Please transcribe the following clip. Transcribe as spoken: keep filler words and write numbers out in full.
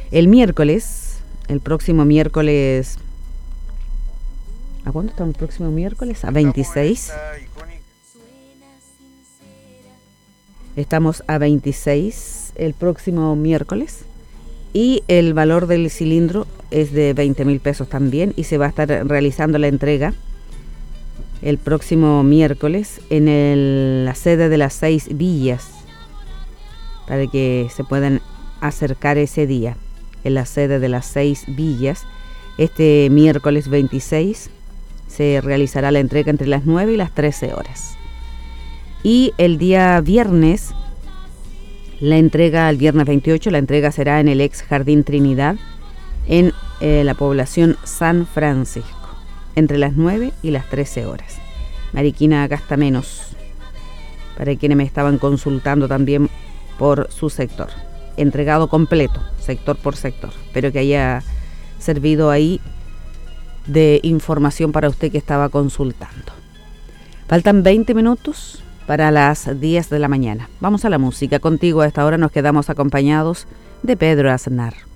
El miércoles, el próximo miércoles, ¿a cuándo estamos el próximo miércoles? A veintiséis. Estamos a veintiséis el próximo miércoles. Y el valor del cilindro es de veinte mil pesos también. Y se va a estar realizando la entrega el próximo miércoles en el, la sede de las Seis Villas, para que se puedan acercar ese día. En la sede de las Seis Villas, este miércoles veintiséis, se realizará la entrega entre las nueve y las trece horas. Y el día viernes, la entrega, el viernes veintiocho, la entrega será en el ex Jardín Trinidad, en eh, la población San Francisco, entre las nueve y las trece horas. Mariquina gasta menos, para quienes me estaban consultando también por su sector. Entregado completo, sector por sector. Espero que haya servido ahí de información para usted que estaba consultando. Faltan veinte minutos para las diez de la mañana. Vamos a la música. Contigo a esta hora nos quedamos acompañados de Pedro Aznar.